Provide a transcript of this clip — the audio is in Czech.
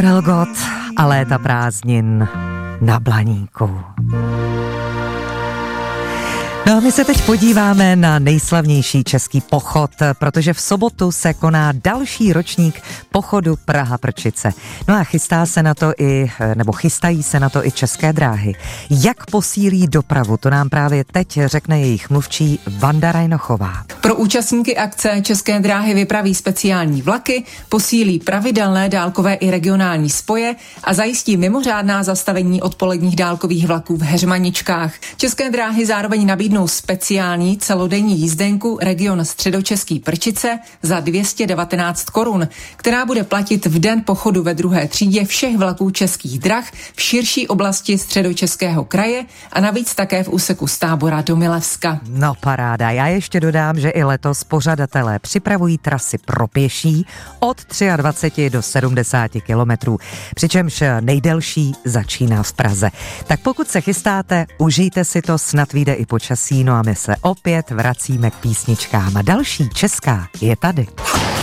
Relgot a léta prázdnin na Blaníku. No a my se teď podíváme na nejslavnější český pochod, protože v sobotu se koná další ročník pochodu Praha-Prčice. No a chystají se na to i České dráhy. Jak posílí dopravu, to nám právě teď řekne jejich mluvčí Vanda Rajnochová. Pro účastníky akce České dráhy vypraví speciální vlaky, posílí pravidelné dálkové i regionální spoje a zajistí mimořádná zastavení odpoledních dálkových vlaků v Heřmaničkách. České dráhy zároveň nabídnou speciální celodenní jízdenku region Středočeský Prčice za 219 korun, která bude platit v den pochodu ve druhé třídě všech vlaků Českých drah v širší oblasti Středočeského kraje a navíc také v úseku z Tábora do Milevska. No paráda, já ještě dodám, že i letos pořadatelé připravují trasy pro pěší od 23 do 70 kilometrů, přičemž nejdelší začíná v Praze. Tak pokud se chystáte, užijte si to, snad vyjde i počasí, no a my se opět vracíme k písničkám a další česká je tady.